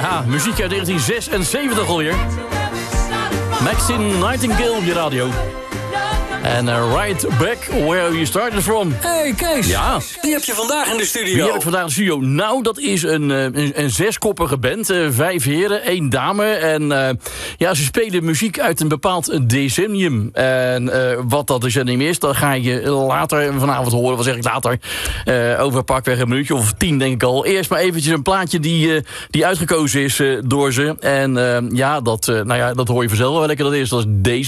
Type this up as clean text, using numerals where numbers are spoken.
Ja, muziek uit 1976 alweer. Maxine Nightingale op je radio. En right back where you started from. Hey Kees, ja. Wie heb je vandaag in de studio? Wie heb ik vandaag in de studio? Nou, dat is een zeskoppige band. 5 heren, 1 dame. En ja, ze spelen muziek uit een bepaald decennium. En wat dat decennium is, dat ga je later vanavond horen. Wat zeg ik later? Over pakweg een minuutje of 10 denk ik al. Eerst maar eventjes een plaatje die uitgekozen is door ze. En ja, dat hoor je vanzelf wel lekker dat is. Dat is deze.